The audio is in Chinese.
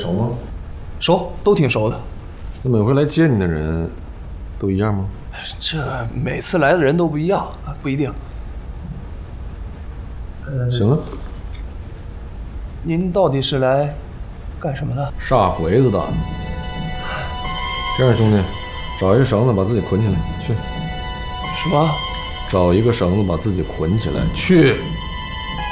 熟吗？ 熟，都挺熟的。 那每回来接你的人，都一样吗？ 这每次来的人都不一样，不一定。 行了， 您到底是来干什么的？ 杀鬼子的。这样，兄弟，找一个绳子把自己捆起来，去。 什么？ 找一个绳子把自己捆起来，去。